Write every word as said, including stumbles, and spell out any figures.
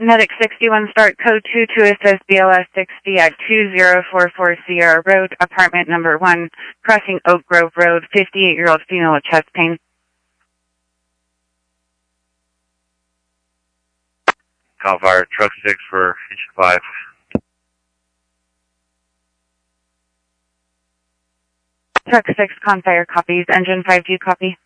Medic sixty-one, start code two to assist B L S sixty at two zero four four Sierra Road, apartment number one, crossing Oak Grove Road, fifty-eight-year-old female with chest pain. Call fire, truck six for engine five. Truck six, con fire copies, engine five, do you copy?